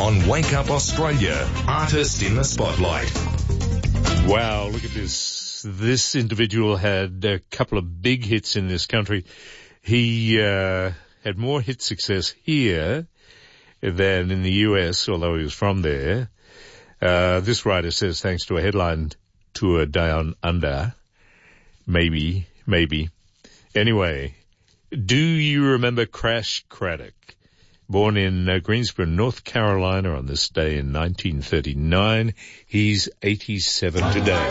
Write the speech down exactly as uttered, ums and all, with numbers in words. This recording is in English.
On Wake Up Australia, Artist in the Spotlight. Wow, look at this. This individual had a couple of big hits in this country. He uh, had more hit success here than in the U S, although he was from there. Uh, this writer says thanks to a headline tour down under. Maybe, maybe. Anyway, do you remember Crash Craddock? Born in uh, Greensboro, North Carolina on this day in nineteen thirty-nine. He's eighty-seven today.